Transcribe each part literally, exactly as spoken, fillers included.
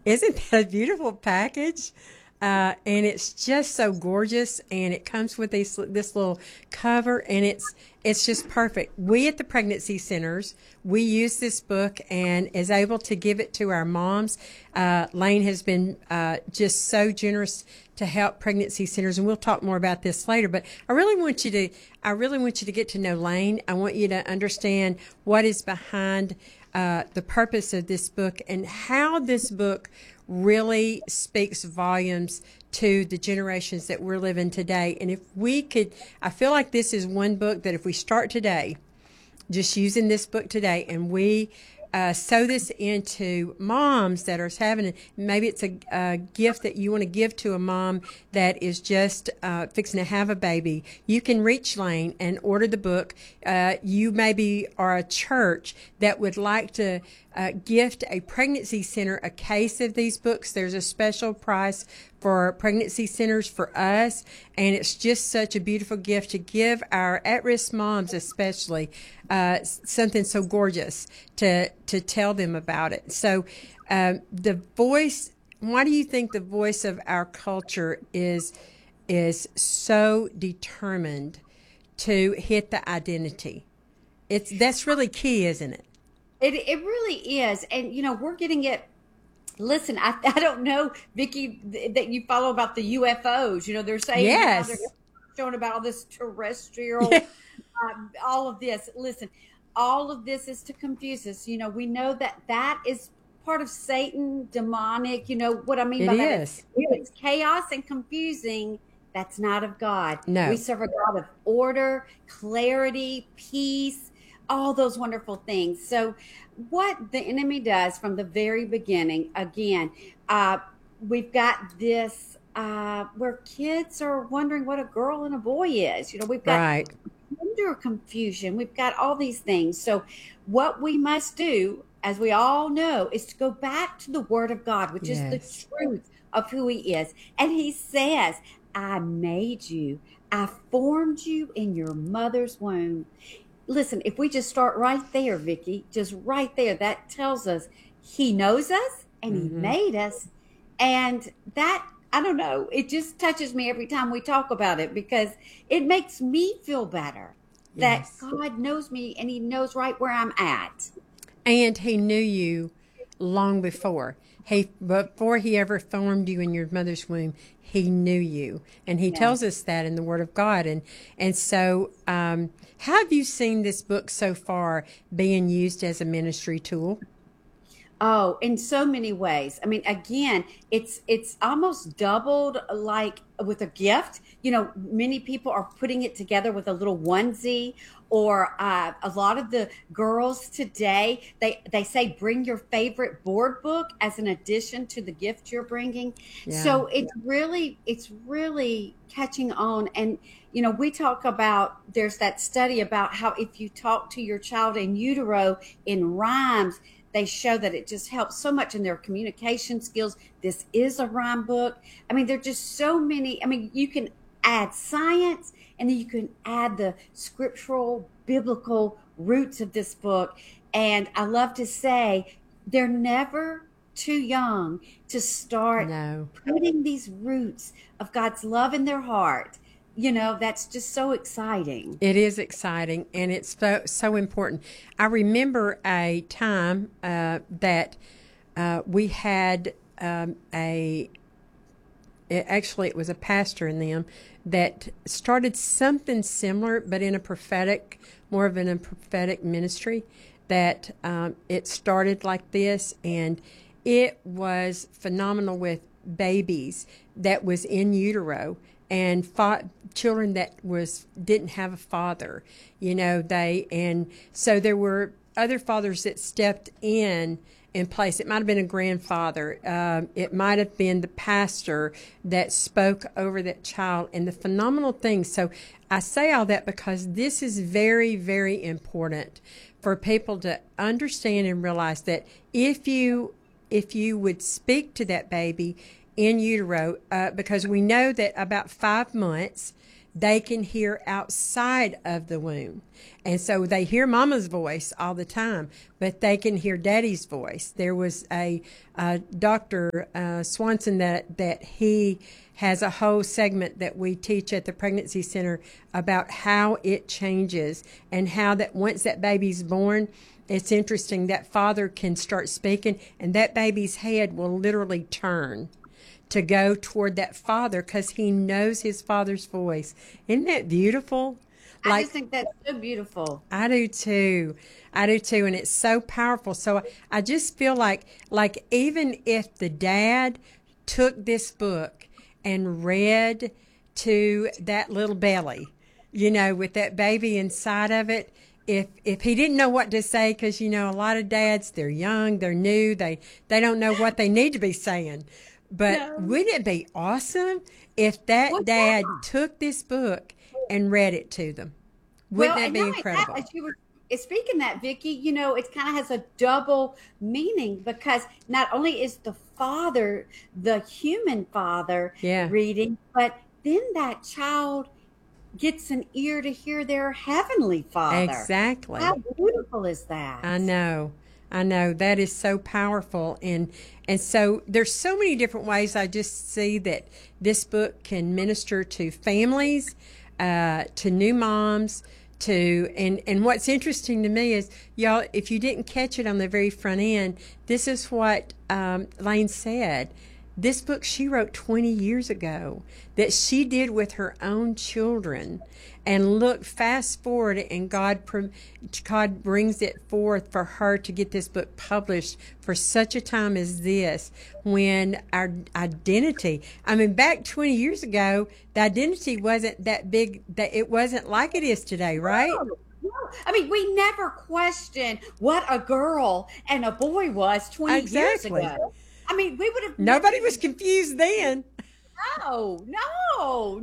Isn't that a beautiful package? Uh, and it's just so gorgeous, and it comes with this this little cover, and it's it's just perfect. We at the pregnancy centers, we use this book and is able to give it to our moms. Uh, Lane has been uh, just so generous to help pregnancy centers, and we'll talk more about this later. But I really want you to I really want you to get to know Lane. I want you to understand what is behind uh, the purpose of this book and how this book really speaks volumes to the generations that we're living today. And if we could, I feel like this is one book that if we start today, just using this book today, and we uh, sow this into moms that are having it. Maybe it's a, a gift that you want to give to a mom that is just uh, fixing to have a baby. You can reach Lane and order the book. Uh, you maybe are a church that would like to uh, gift a pregnancy center a case of these books. There's a special price for pregnancy centers for us, and it's just such a beautiful gift to give our at-risk moms, especially uh, something so gorgeous to to tell them about it. So, um, the voice. Why do you think the voice of our culture is is so determined to hit the identity? It's that's really key, isn't it? It it really is, and you know we're getting it. Listen, I, I don't know, Vicki, th- that you follow about the U F Os. You know, they're saying now they're Yes. showing about all this terrestrial, um, all of this. Listen, all of this is to confuse us. You know, we know that that is part of Satan, demonic. You know what I mean It by that is is. if it's chaos and confusing. That's not of God. We No. serve a God of order, clarity, peace, all those wonderful things. So, what the enemy does from the very beginning, again, uh, we've got this uh, where kids are wondering what a girl and a boy is. You know, we've got Right. gender confusion, we've got all these things. So, what we must do, as we all know, is to go back to the Word of God, which is the Yes. truth of who He is. And He says, I made you, I formed you in your mother's womb. Listen, if we just start right there, Vicky, just right there, that tells us he knows us and he Hmm. made us. And that, I don't know, it just touches me every time we talk about it because it makes me feel better that Yes. God knows me and he knows right where I'm at. And he knew you long before. He before he ever formed you in your mother's womb, he knew you, and he Yeah. tells us that in the Word of God. And and so, um, how have you seen this book so far being used as a ministry tool? Oh, in so many ways. I mean, again, it's it's almost doubled like with a gift. You know, many people are putting it together with a little onesie, or uh, a lot of the girls today they they say bring your favorite board book as an addition to the gift you're bringing. Yeah. So it's really it's really catching on. And you know, we talk about there's that study about how if you talk to your child in utero in rhymes, they show that it just helps so much in their communication skills. This is a rhyme book. I mean, there are just so many. I mean, you can add science and then you can add the scriptural, biblical roots of this book. And I love to say they're never too young to start No. putting these roots of God's love in their heart. You know, that's just so exciting. It is exciting, and it's so, so important. I remember a time uh, that uh, we had um, a, it, actually, it was a pastor in them that started something similar, but in a prophetic, more of in a prophetic ministry, that um, it started like this, and it was phenomenal with babies that was in utero and fa- children that was didn't have a father, you know, they and so there were other fathers that stepped in in place. It might have been a grandfather, um, it might have been the pastor that spoke over that child, and the phenomenal thing. So I say all that because this is very, very important for people to understand and realize that if you if you would speak to that baby in utero, uh, because we know that about five months they can hear outside of the womb. And so they hear mama's voice all the time, but they can hear daddy's voice. There was a, uh Doctor Uh, Swanson that, that he has a whole segment that we teach at the Pregnancy Center about how it changes and how that once that baby's born, it's interesting that father can start speaking and that baby's head will literally turn to go toward that father because he knows his father's voice. Isn't that beautiful? Like, I just think that's so beautiful. I do too. I do too. And it's so powerful. So I just feel like, like even if the dad took this book and read to that little belly, you know, with that baby inside of it, if if he didn't know what to say, because, you know, a lot of dads, they're young, they're new, they, they don't know what they need to be saying. But no. Wouldn't it be awesome if that What's dad that? took this book and read it to them? Wouldn't well, that be incredible? That, as you were speaking that, Vicki, you know, it kind of has a double meaning because not only is the father, the human father yeah. reading, but then that child gets an ear to hear their heavenly father. Exactly. How beautiful is that? I know. I know. That is so powerful. And and so there's so many different ways I just see that this book can minister to families, uh, to new moms, to and, and what's interesting to me is, y'all, if you didn't catch it on the very front end, this is what um, Lane said. This book she wrote twenty years ago that she did with her own children. And look, fast forward, and God, God brings it forth for her to get this book published for such a time as this, when our identity, I mean, back twenty years ago, the identity wasn't that big, that it wasn't like it is today, right? No, no. I mean, we never questioned what a girl and a boy was twenty exactly. years ago. I mean, we would have. Nobody never... was confused then. No, no,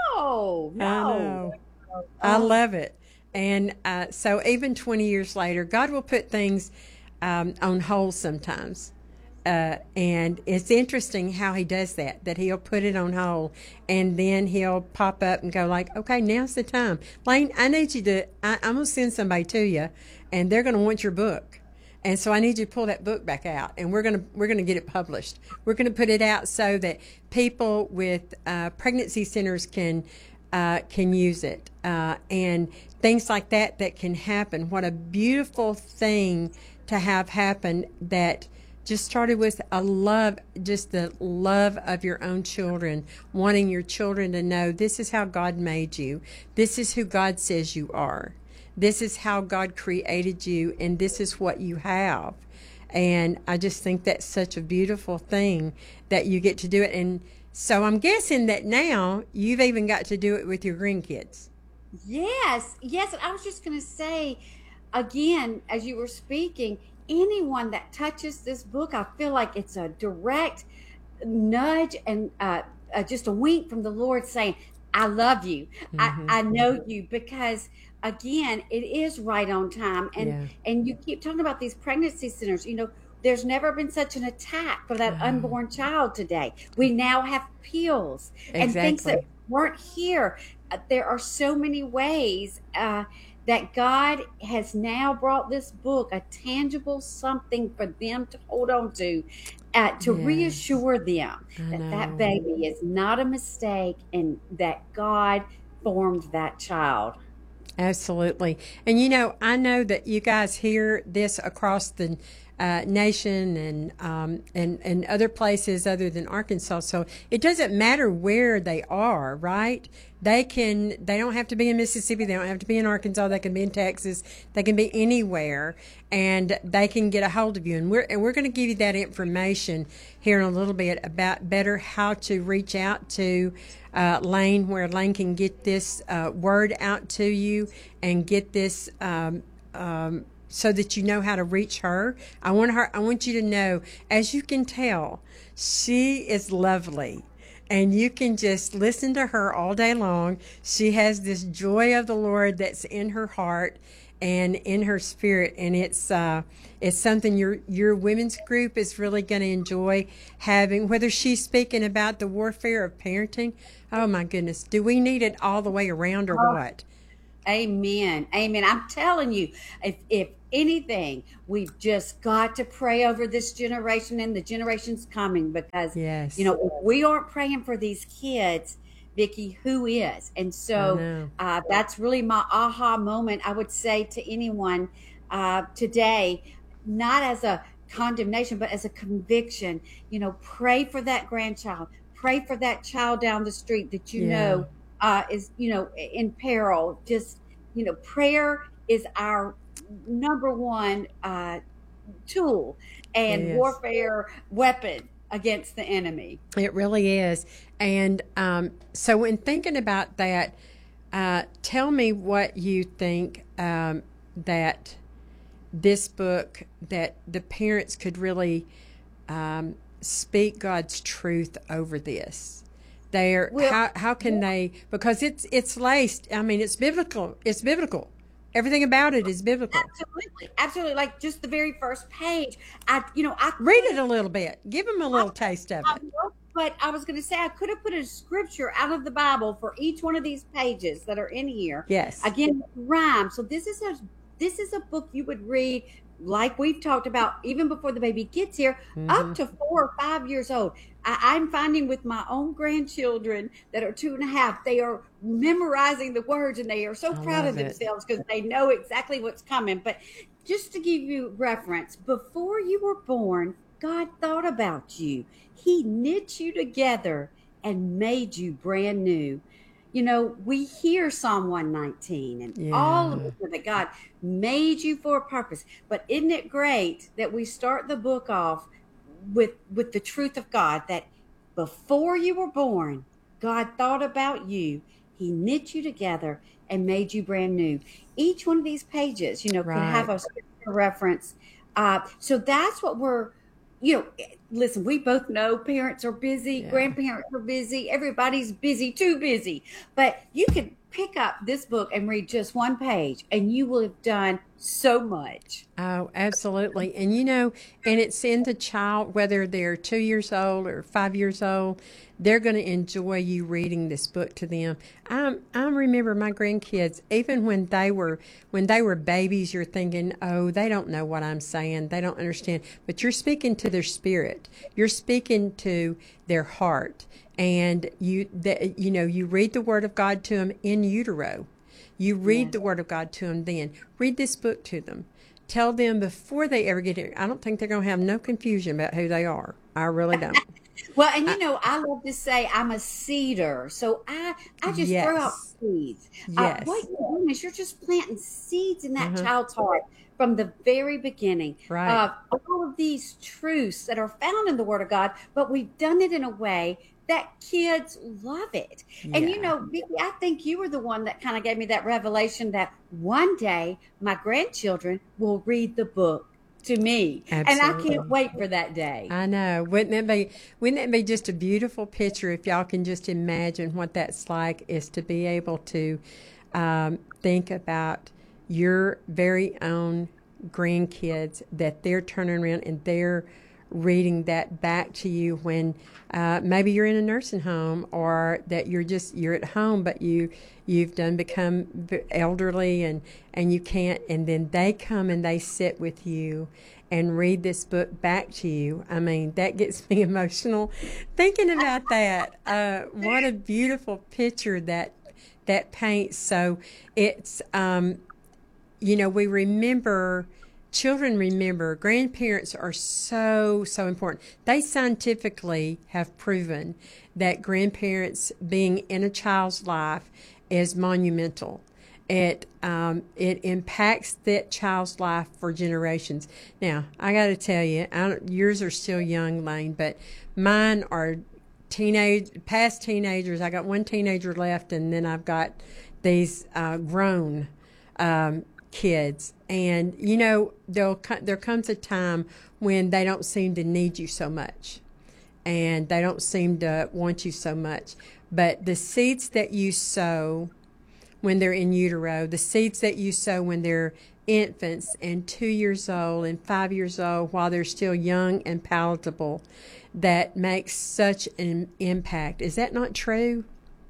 no, no. I know. I love it. And uh, so even twenty years later, God will put things um, on hold sometimes. Uh, and it's interesting how he does that, that he'll put it on hold and then he'll pop up and go like, okay, now's the time. Lane, I need you to, I, I'm going to send somebody to you and they're going to want your book. And so I need you to pull that book back out, and we're gonna we're gonna get it published. We're gonna put it out so that people with uh, pregnancy centers can uh, can use it, uh, and things like that that can happen. What a beautiful thing to have happen that just started with a love, just the love of your own children, wanting your children to know this is how God made you, this is who God says you are. This is how God created you, and this is what you have. And I just think that's such a beautiful thing that you get to do it. And so I'm guessing that now you've even got to do it with your grandkids. Yes, yes. And I was just going to say, again, as you were speaking, anyone that touches this book, I feel like it's a direct nudge and uh, uh, just a wink from the Lord saying, I love you. Mm-hmm. I, I know you, because again, it is right on time. And yeah. and you keep talking about these pregnancy centers. You know, there's never been such an attack for that wow. unborn child today. We now have pills exactly. and things that weren't here. Uh, there are so many ways uh, that God has now brought this book, a tangible something for them to hold on to, uh, to yes. reassure them I that know. that baby is not a mistake and that God formed that child. Absolutely. And, you know, I know that you guys hear this across the uh, nation and, um, and, and other places other than Arkansas. So it doesn't matter where they are, right? They can, they don't have to be in Mississippi. They don't have to be in Arkansas. They can be in Texas. They can be anywhere, and they can get a hold of you. And we're, and we're going to give you that information here in a little bit about better how to reach out to uh, Lane, where Lane can get this uh, word out to you and get this, um, um, so that you know how to reach her. I want her, I want you to know, as you can tell, she is lovely. And you can just listen to her all day long. She has this joy of the Lord that's in her heart. and in her spirit, and it's uh, it's something your your women's group is really going to enjoy having. Whether she's speaking about the warfare of parenting, oh my goodness, do we need it all the way around or what? Amen. Amen. I'm telling you, if, if anything, we've just got to pray over this generation and the generations coming, because, Yes. you know, if we aren't praying for these kids, Vicki, who is? And I so know. uh, that's really my aha moment. I would say to anyone uh, today, not as a condemnation, but as a conviction, you know, pray for that grandchild, pray for that child down the street that you Yeah. know uh, is, you know, in peril. Just, you know, prayer is our number one uh, tool and Yes. warfare weapon against the enemy. It really is. And um, so, when thinking about that, uh, tell me what you think um, that this book, that the parents could really um, speak God's truth over this. They're Well, how how can they, because it's it's laced. I mean, it's biblical. It's biblical. Everything about it is biblical. absolutely, absolutely. Like just the very first page, I, you know, I Read it a little bit. Give them a little taste of I it. know, but I was going to say I could have put a scripture out of the Bible for each one of these pages that are in here. Yes. Again, rhyme. So this is a this is a book you would read, like we've talked about, even before the baby gets here, up to four or five years old. I, I'm finding with my own grandchildren that are two and a half, they are memorizing the words and they are so I proud of love it. themselves because they know exactly what's coming. But just to give you reference, before you were born, God thought about you. He knit you together and made you brand new. You know, we hear Psalm one nineteen and all of Yeah. it that God made you for a purpose. But isn't it great that we start the book off with with the truth of God, that before you were born, God thought about you. He knit you together and made you brand new. Each one of these pages, you know, could have Right. a scripture reference. Uh, so that's what we're, you know, listen, we both know parents are busy, Yeah. grandparents are busy, everybody's busy, too busy. But you can pick up this book and read just one page and you will have done so much. Oh, absolutely. And you know, and it's in the child, whether they're two years old or five years old, they're going to enjoy you reading this book to them. I I remember my grandkids, even when they were when they were babies, you're thinking, oh, they don't know what I'm saying, they don't understand. But you're speaking to their spirit, you're speaking to their heart, and you that you know you read the Word of God to them in utero. You read Yeah. the Word of God to them then. Read this book to them. Tell them before they ever get here. I don't think they're going to have no confusion about who they are. I really don't. Well, and you know, I love to say I'm a seeder. So I, I just throw out Yes. seeds. Uh, Yes. what you're doing is you're just planting seeds in that Uh-huh. child's heart from the very beginning. Right. Uh, all of these truths that are found in the Word of God, but we've done it in a way that kids love it. And you Yeah. know, Vicki, I think you were the one that kind of gave me that revelation that one day my grandchildren will read the book to me. And I Absolutely. can't wait for that day. I know. Wouldn't it be wouldn't it be just a beautiful picture if y'all can just imagine what that's like, is to be able to um, think about your very own grandkids, that they're turning around and they're reading that back to you when uh, maybe you're in a nursing home, or that you're just you're at home, but you you've done become v- elderly and and you can't, and then they come and they sit with you and read this book back to you. I mean, that gets me emotional thinking about that. Uh, what a beautiful picture that that paints. So it's um, you know, we remember, children remember, grandparents are so, so important. They scientifically have proven that grandparents being in a child's life is monumental. It um, it impacts that child's life for generations. Now, I got to tell you, I don't, yours are still young, Lane, but mine are teenage, past teenagers. I got one teenager left, and then I've got these uh, grown um, kids. And you know, there'll co- there comes a time when they don't seem to need you so much, and they don't seem to want you so much. But the seeds that you sow when they're in utero, the seeds that you sow when they're infants and two years old and five years old while they're still young and palatable, that makes such an impact. Is that not true?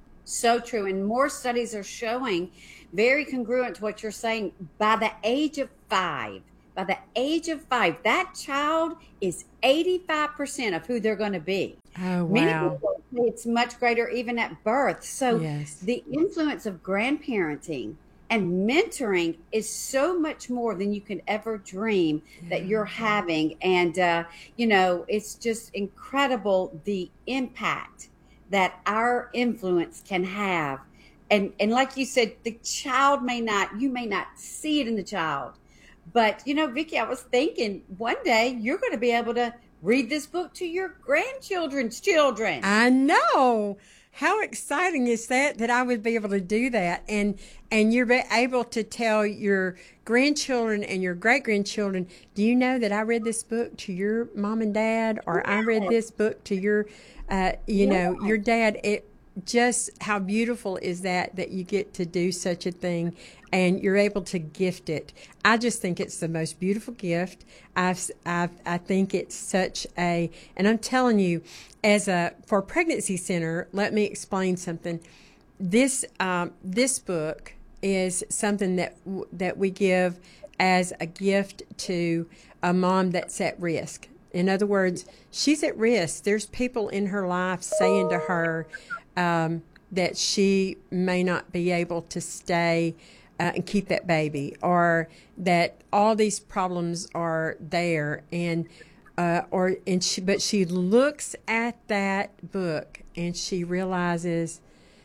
So true. And more studies are showing, very congruent to what you're saying, by the age of five, by the age of five, that child is eighty-five percent of who they're going to be. Oh, Many wow. people say it's much greater even at birth. So Yes. the influence of grandparenting and mentoring is so much more than you can ever dream that you're having. And, uh, you know, it's just incredible the impact that our influence can have. And, and like you said, the child may not, you may not see it in the child. But, you know, Vicki, I was thinking one day you're going to be able to read this book to your grandchildren's children. I know. How exciting is that, that I would be able to do that? And and you're be able to tell your grandchildren and your great-grandchildren, do you know that I read this book to your mom and dad? Or I read this book to your, uh, you know, your dad. It just, how beautiful is that, that you get to do such a thing and you're able to gift it. I just think it's the most beautiful gift. I've, I've, I think it's such a, and I'm telling you, as a, for a pregnancy center, let me explain something. This, um, this book is something that, that we give as a gift to a mom that's at risk. In other words, she's at risk. There's people in her life saying to her, um, that she may not be able to stay uh, and keep that baby, or that all these problems are there, and uh, or and she, but she looks at that book and she realizes,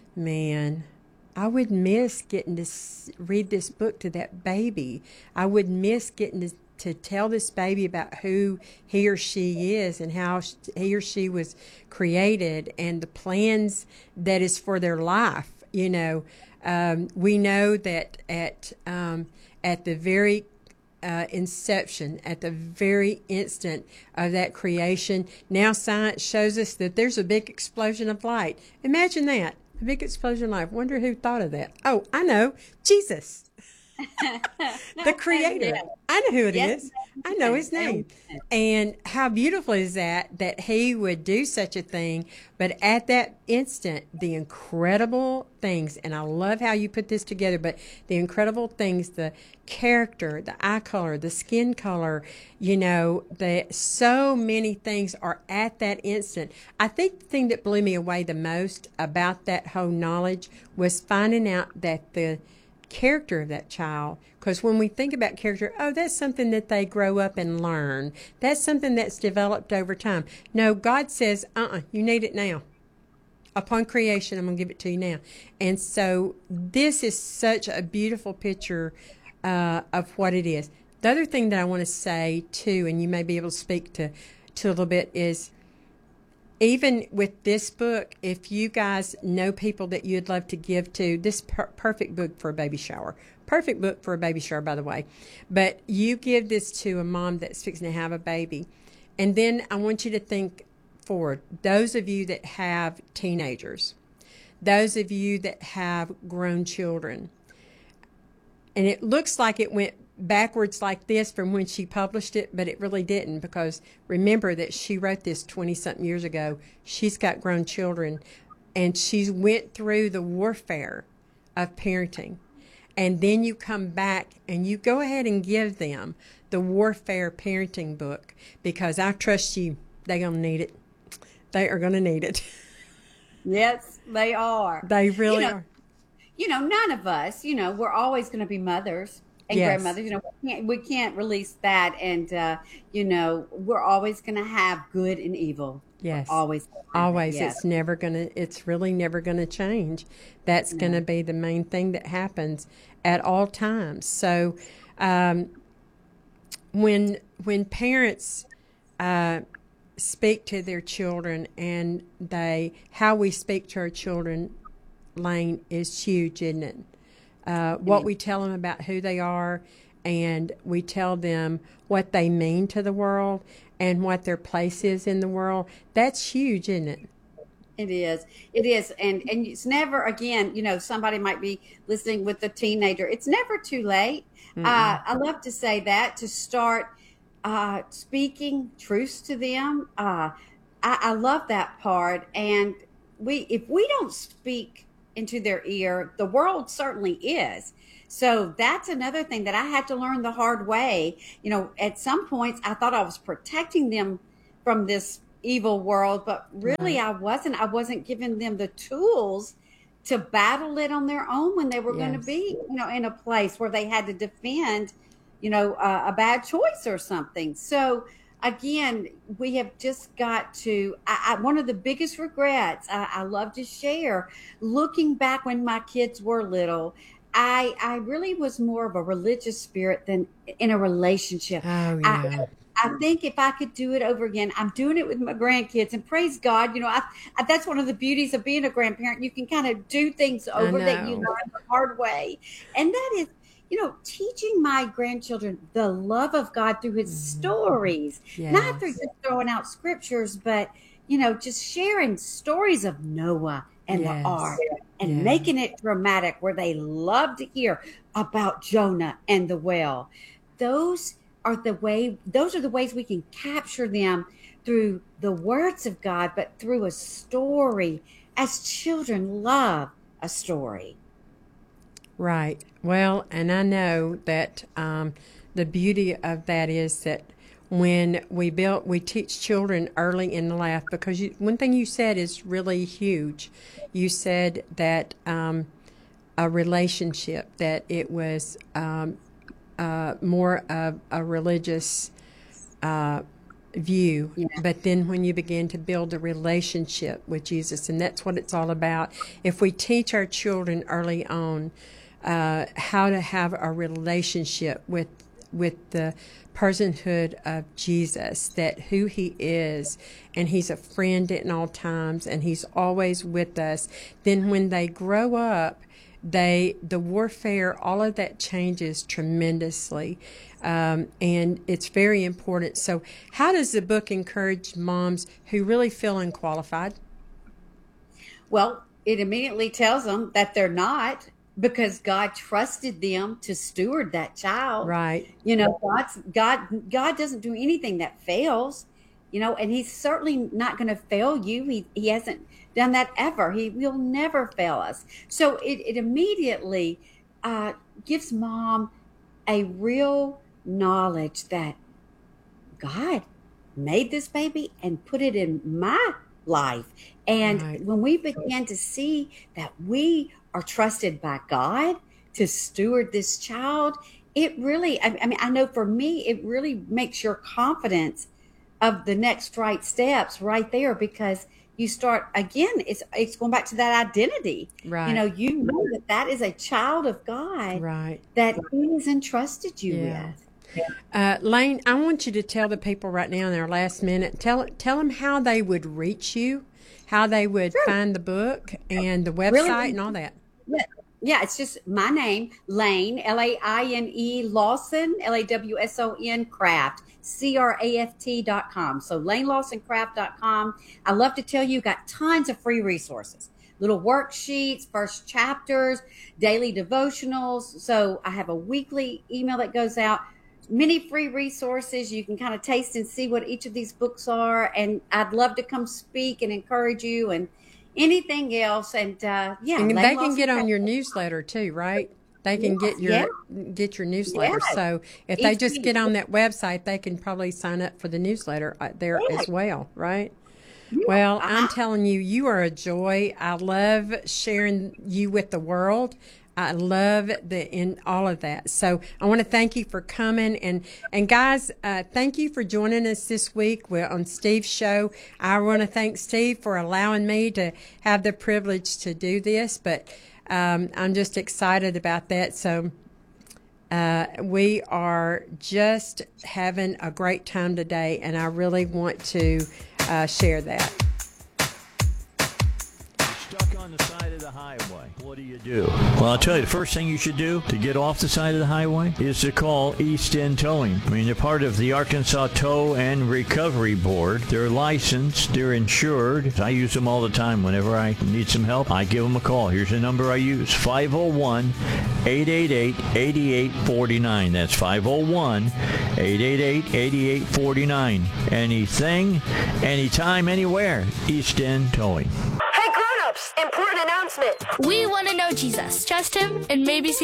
man, I would miss getting to read this book to that baby. I would miss getting to to tell this baby about who he or she is and how he or she was created and the plans that is for their life. You know, um, we know that at um, at the very uh, inception, at the very instant of that creation, now science shows us that there's a big explosion of light. Imagine that, a big explosion of light. Wonder who thought of that. Oh, I know, Jesus. The creator. Yeah. I know who it Yes. is. I know his name. And how beautiful is that, that he would do such a thing. But at that instant, the incredible things, and I love how you put this together, but the incredible things, the character, the eye color, the skin color, you know, the so many things are at that instant. I think the thing that blew me away the most about that whole knowledge was finding out that the character of that child, because when we think about character, oh, that's something that they grow up and learn. That's something that's developed over time. No, God says, uh-uh, you need it now. Upon creation, I'm going to give it to you now. And so this is such a beautiful picture uh, of what it is. The other thing that I want to say, too, and you may be able to speak to, to a little bit, is even with this book, if you guys know people that you'd love to give to, this per- perfect book for a baby shower. Perfect book for a baby shower, by the way. But you give this to a mom that's fixing to have a baby. And then I want you to think forward. Those of you that have teenagers, those of you that have grown children. And it looks like it went backwards like this from when she published it, but it really didn't, because remember that she wrote this twenty-something years ago. She's got grown children, and she went through the warfare of parenting. And then you come back and you go ahead and give them the Warfare Parenting book, because I trust you, they're going to need it. They are going to need it. Yes, they are. They really You know, are. You know, none of us, you know, we're always going to be mothers and Yes. grandmothers. You know, we can't, we can't release that. And, uh, you know, we're always going to have good and evil. Yes. We're always. gonna have it, Always. yes. It's never going to, it's really never going to change. That's going to be the main thing that happens at all times. So, um, when, when parents, uh, speak to their children, and they, how we speak to our children, Lane, is huge, isn't it? Uh, what we tell them about who they are, and we tell them what they mean to the world and what their place is in the world. That's huge, isn't it? It is. It is. And and it's never, again, you know, somebody might be listening with a teenager. It's never too late. Uh, I love to say that, to start uh, speaking truths to them. Uh, I, I love that part. And we, if we don't speak into their ear, the world certainly is. So that's another thing that I had to learn the hard way. You know, at some points I thought I was protecting them from this evil world, but really Right. I wasn't. I wasn't giving them the tools to battle it on their own when they were going to Yes. be, you know, in a place where they had to defend, you know, uh, a bad choice or something. So again, we have just got to, I, I, one of the biggest regrets I, I love to share, looking back when my kids were little, I, I really was more of a religious spirit than in a relationship. Oh, I, yeah. I think if I could do it over again, I'm doing it with my grandkids, and praise God, you know, I, I, that's one of the beauties of being a grandparent. You can kind of do things I over that you know. learn the hard way. And that is, you know, teaching my grandchildren the love of God through his stories, not through Yes. just throwing out scriptures, but, you know, just sharing stories of Noah and the ark Yes. and Yeah. making it dramatic where they love to hear about Jonah and the whale. Those are the way, those are the ways we can capture them, through the words of God, but through a story, as children love a story. Right. Well, and I know that um, the beauty of that is that when we build, we teach children early in life, because you, one thing you said is really huge. You said that um, a relationship, that it was um, uh, more of a religious uh, view, Yeah. but then when you begin to build a relationship with Jesus, and that's what it's all about. If we teach our children early on uh, how to have a relationship with with the personhood of Jesus, that who he is, and he's a friend at all times, and he's always with us, then when they grow up, they the warfare, all of that changes tremendously, um, and it's very important. So how does the book encourage moms who really feel unqualified? Well, it immediately tells them that they're not, because God trusted them to steward that child. Right. You know, God's, God, God doesn't do anything that fails, you know, and he's certainly not going to fail you. He, he hasn't done that ever. He will never fail us. So it, it immediately uh, gives mom a real knowledge that God made this baby and put it in my life. And Right. when we begin to see that we are trusted by God to steward this child, it really, I, I mean, I know for me, it really makes your confidence of the next right steps right there, because you start, again, it's it's going back to that identity. Right. You know, you know that that is a child of God Right. that he has entrusted you Yeah. with. Uh, Lane, I want you to tell the people right now in their last minute, tell tell them how they would reach you, how they would Sure. find the book and the website Really? and all that. Yeah, yeah, it's just my name, Lane, L A I N E, Lawson, L A W S O N, Craft, C R A F T dot com. So lane lawson craft dot com. I love to tell you, got tons of free resources, little worksheets, first chapters, daily devotionals. So I have a weekly email that goes out, many free resources. You can kind of taste and see what each of these books are. And I'd love to come speak and encourage you and anything else. And uh, yeah, And Lane they can Lawson get on Craft. your newsletter too, right? They can get your Yeah. get your newsletter. Yes. So if they Each just week. get on that website, they can probably sign up for the newsletter uh, there Yeah. as well, right? Yeah. Well, I'm Uh-huh. telling you, you are a joy. I love sharing you with the world. I love the in all of that. So I want to thank you for coming, and and guys, uh, thank you for joining us this week. We're on Steve's show. I want to thank Steve for allowing me to have the privilege to do this, but um, I'm just excited about that. So uh, we are just having a great time today, and I really want to uh, share that. Stuck on the side of the highway. What do you do? Well, I'll tell you, the first thing you should do to get off the side of the highway is to call East End Towing. I mean, they're part of the Arkansas Tow and Recovery Board. They're licensed. They're insured. I use them all the time. Whenever I need some help, I give them a call. Here's the number I use, five oh one, eight eight eight, eight eight four nine. That's five oh one, eight eight eight, eight eight four nine. Anything, anytime, anywhere. East End Towing. Important announcement. We want to know Jesus, trust him, and maybe see